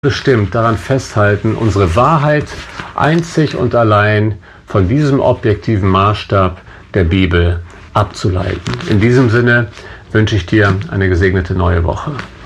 bestimmt daran festhalten, unsere Wahrheit einzig und allein von diesem objektiven Maßstab der Bibel abzuleiten. In diesem Sinne wünsche ich dir eine gesegnete neue Woche.